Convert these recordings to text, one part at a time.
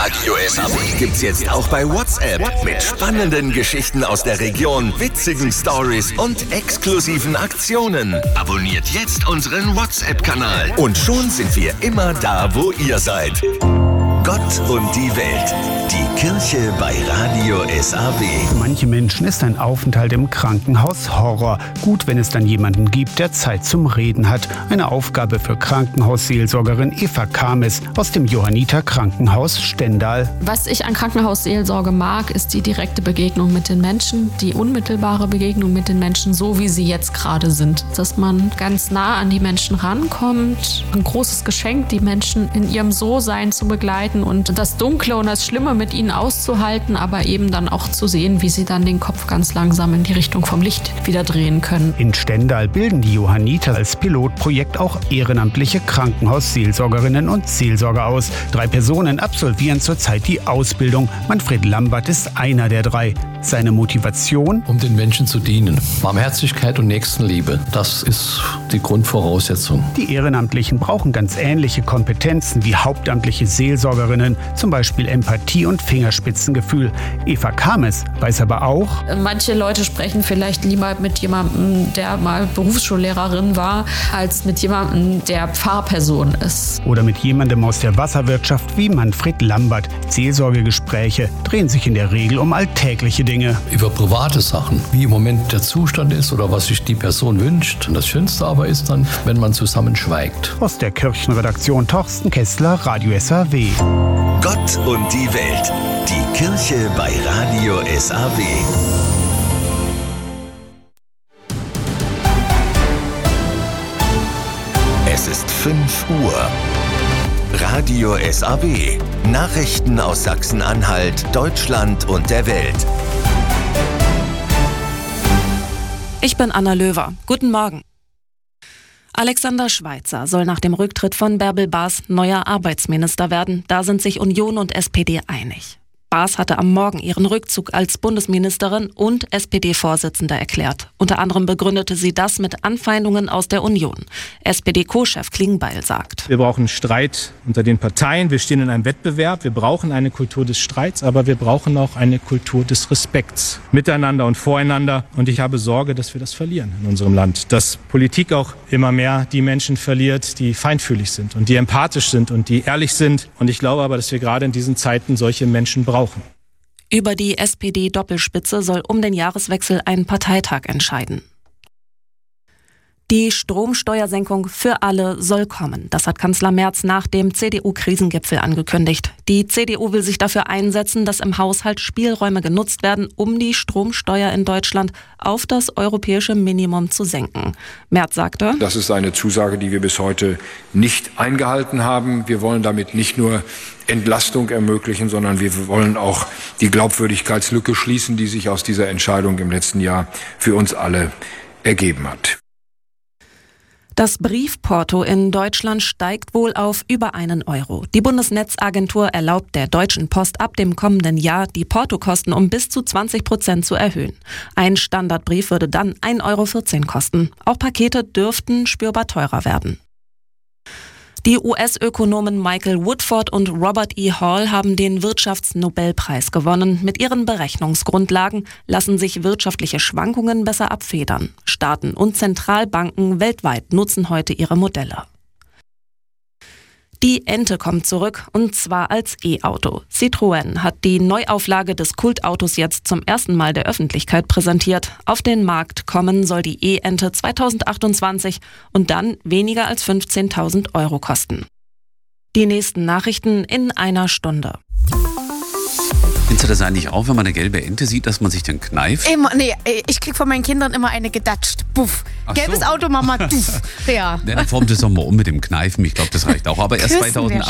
Radio SAW gibt's jetzt auch bei WhatsApp. Mit spannenden Geschichten aus der Region, witzigen Stories und exklusiven Aktionen. Abonniert jetzt unseren WhatsApp-Kanal. Und schon sind wir immer da, wo ihr seid. Gott und die Welt. Die Kirche bei Radio SAW. Manche Menschen ist ein Aufenthalt im Krankenhaus Horror. Gut, wenn es dann jemanden gibt, der Zeit zum Reden hat. Eine Aufgabe für Krankenhausseelsorgerin Eva Kames aus dem Johanniter Krankenhaus Stendal. Was ich an Krankenhausseelsorge mag, ist die direkte Begegnung mit den Menschen, die unmittelbare Begegnung mit den Menschen, so wie sie jetzt gerade sind. Dass man ganz nah an die Menschen rankommt. Ein großes Geschenk, die Menschen in ihrem So-Sein zu begleiten und das Dunkle und das Schlimme mit ihnen auszuhalten, aber eben dann auch zu sehen, wie sie dann den Kopf ganz langsam in die Richtung vom Licht wieder drehen können. In Stendal bilden die Johanniter als Pilotprojekt auch ehrenamtliche Krankenhausseelsorgerinnen und Seelsorger aus. 3 Personen absolvieren zurzeit die Ausbildung. Manfred Lambert ist einer der 3. Seine Motivation? Um den Menschen zu dienen. Barmherzigkeit und Nächstenliebe, das ist die Grundvoraussetzung. Die Ehrenamtlichen brauchen ganz ähnliche Kompetenzen wie hauptamtliche Seelsorgerinnen, zum Beispiel Empathie und Fingerspitzengefühl. Eva Kames weiß aber auch: Manche Leute sprechen vielleicht lieber mit jemandem, der mal Berufsschullehrerin war, als mit jemandem, der Pfarrperson ist. Oder mit jemandem aus der Wasserwirtschaft wie Manfred Lambert. Seelsorgegespräche drehen sich in der Regel um alltägliche Dinge. Über private Sachen, wie im Moment der Zustand ist oder was sich die Person wünscht. Und das Schönste aber ist dann, wenn man zusammen schweigt. Aus der Kirchenredaktion Thorsten Kessler, Radio SAW. Gott und die Welt. Die Kirche bei Radio SAW. Es ist 5 Uhr. Radio SAW. Nachrichten aus Sachsen-Anhalt, Deutschland und der Welt. Ich bin Anna Löwer. Guten Morgen. Alexander Schweitzer soll nach dem Rücktritt von Bärbel Baas neuer Arbeitsminister werden. Da sind sich Union und SPD einig. Baas hatte am Morgen ihren Rückzug als Bundesministerin und SPD-Vorsitzende erklärt. Unter anderem begründete sie das mit Anfeindungen aus der Union. SPD-Co-Chef Klingbeil sagt: Wir brauchen Streit unter den Parteien. Wir stehen in einem Wettbewerb. Wir brauchen eine Kultur des Streits, aber wir brauchen auch eine Kultur des Respekts miteinander und voreinander. Und ich habe Sorge, dass wir das verlieren in unserem Land. Dass Politik auch immer mehr die Menschen verliert, die feinfühlig sind und die empathisch sind und die ehrlich sind. Und ich glaube aber, dass wir gerade in diesen Zeiten solche Menschen brauchen. Über die SPD-Doppelspitze soll um den Jahreswechsel ein Parteitag entscheiden. Die Stromsteuersenkung für alle soll kommen. Das hat Kanzler Merz nach dem CDU-Krisengipfel angekündigt. Die CDU will sich dafür einsetzen, dass im Haushalt Spielräume genutzt werden, um die Stromsteuer in Deutschland auf das europäische Minimum zu senken. Merz sagte: Das ist eine Zusage, die wir bis heute nicht eingehalten haben. Wir wollen damit nicht nur Entlastung ermöglichen, sondern wir wollen auch die Glaubwürdigkeitslücke schließen, die sich aus dieser Entscheidung im letzten Jahr für uns alle ergeben hat. Das Briefporto in Deutschland steigt wohl auf über 1 Euro. Die Bundesnetzagentur erlaubt der Deutschen Post ab dem kommenden Jahr, die Portokosten um bis zu 20% zu erhöhen. Ein Standardbrief würde dann 1,14 Euro kosten. Auch Pakete dürften spürbar teurer werden. Die US-Ökonomen Michael Woodford und Robert E. Hall haben den Wirtschaftsnobelpreis gewonnen. Mit ihren Berechnungsgrundlagen lassen sich wirtschaftliche Schwankungen besser abfedern. Staaten und Zentralbanken weltweit nutzen heute ihre Modelle. Die Ente kommt zurück, und zwar als E-Auto. Citroën hat die Neuauflage des Kultautos jetzt zum ersten Mal der Öffentlichkeit präsentiert. Auf den Markt kommen soll die E-Ente 2028 und dann weniger als 15.000 Euro kosten. Die nächsten Nachrichten in einer Stunde. Findest du das eigentlich auch, wenn man eine gelbe Ente sieht, dass man sich dann kneift? Ich krieg von meinen Kindern immer eine gedatscht. Buff. Gelbes Auto, Mama. Tuff. Ja. Dann formt es doch mal um mit dem Kneifen. Ich glaube, das reicht auch. Aber erst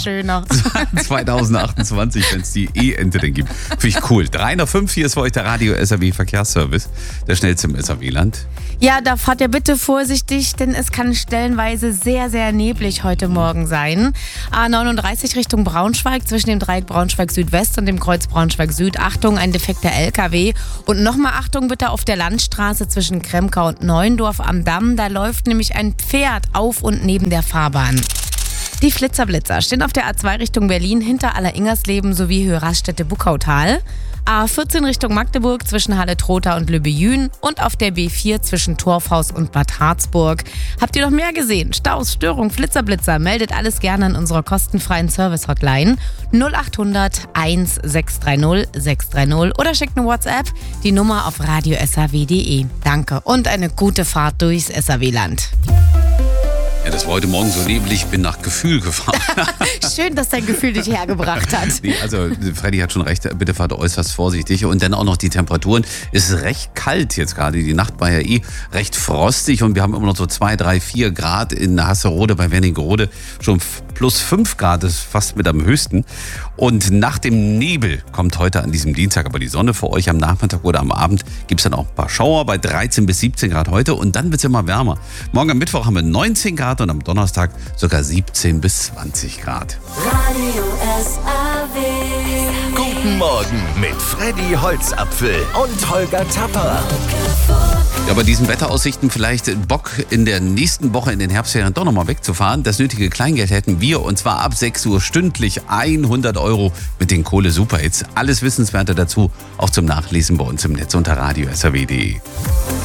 2028, wenn es die E-Ente denn gibt. Finde ich cool. 3:05, hier ist für euch der Radio SAW Verkehrsservice. Der schnellste im SAW-Land. Ja, da fahrt ihr bitte vorsichtig, denn es kann stellenweise sehr, sehr neblig heute Morgen sein. A39 Richtung Braunschweig, zwischen dem Dreieck Braunschweig Südwest und dem Kreuz Braunschweig Süd. Achtung, ein defekter LKW. Und nochmal Achtung bitte auf der Landstraße zwischen Kremkau und Neuendorf am Damm. Da läuft nämlich ein Pferd auf und neben der Fahrbahn. Die Flitzer-Blitzer stehen auf der A2 Richtung Berlin hinter Aller-Ingersleben sowie Höhe Raststätte-Buckautal. A14 Richtung Magdeburg zwischen Halle-Trotha und Lübbe-Jühn und auf der B4 zwischen Torfhaus und Bad Harzburg. Habt ihr noch mehr gesehen? Staus, Störung, Flitzer-Blitzer? Meldet alles gerne an unserer kostenfreien Service-Hotline 0800 1630 630 oder schickt eine WhatsApp, die Nummer auf radio.saw.de. Danke und eine gute Fahrt durchs SAW-Land. Ja, das war heute Morgen so neblig, ich bin nach Gefühl gefahren. Schön, dass dein Gefühl dich hergebracht hat. Nee, also Freddy hat schon recht, bitte fahrt äußerst vorsichtig. Und dann auch noch die Temperaturen. Es ist recht kalt jetzt gerade. Die Nacht war ja recht frostig und wir haben immer noch so 2, 3, 4 Grad in Hasserode bei Wernigerode. Schon plus 5 Grad ist fast mit am höchsten. Und nach dem Nebel kommt heute an diesem Dienstag aber die Sonne für euch. Am Nachmittag oder am Abend gibt es dann auch ein paar Schauer bei 13 bis 17 Grad heute. Und dann wird es immer wärmer. Morgen am Mittwoch haben wir 19 Grad und am Donnerstag sogar 17 bis 20 Grad. Radio SAW. Guten Morgen mit Freddy Holzapfel und Holger Tapper. Ja, bei diesen Wetteraussichten vielleicht Bock in der nächsten Woche in den Herbstferien doch nochmal wegzufahren. Das nötige Kleingeld hätten wir und zwar ab 6 Uhr stündlich 100 € mit den Kohle-Superhits. Alles Wissenswerte dazu auch zum Nachlesen bei uns im Netz unter radio.saw.de.